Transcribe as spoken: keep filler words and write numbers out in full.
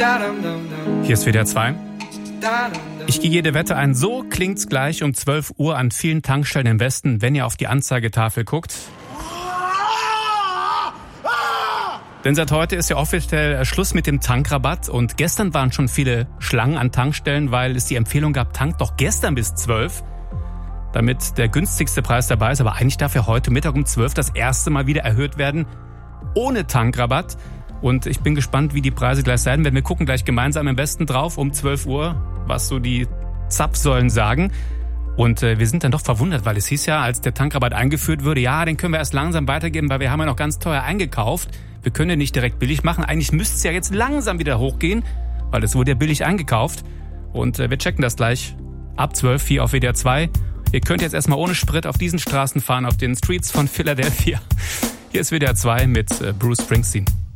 Hier ist W D R zwei. Ich gehe jede Wette ein. So klingt's gleich um zwölf Uhr an vielen Tankstellen im Westen, wenn ihr auf die Anzeigetafel guckt. Denn seit heute ist ja offiziell Schluss mit dem Tankrabatt und gestern waren schon viele Schlangen an Tankstellen, weil es die Empfehlung gab, tankt doch gestern bis zwölf, damit der günstigste Preis dabei ist. Aber eigentlich darf ja heute Mittag um zwölf das erste Mal wieder erhöht werden, ohne Tankrabatt. Und ich bin gespannt, wie die Preise gleich sein werden. Wir gucken gleich gemeinsam am besten drauf um zwölf Uhr, was so die Zapfsäulen sagen. Und äh, wir sind dann doch verwundert, weil es hieß ja, als der Tankrabatt eingeführt wurde, ja, den können wir erst langsam weitergeben, weil wir haben ja noch ganz teuer eingekauft. Wir können ja nicht direkt billig machen. Eigentlich müsste es ja jetzt langsam wieder hochgehen, weil es wurde ja billig eingekauft. Und äh, wir checken das gleich ab zwölf hier auf W D R zwei. Ihr könnt jetzt erstmal ohne Sprit auf diesen Straßen fahren, auf den Streets von Philadelphia. Hier ist W D R zwei mit äh, Bruce Springsteen.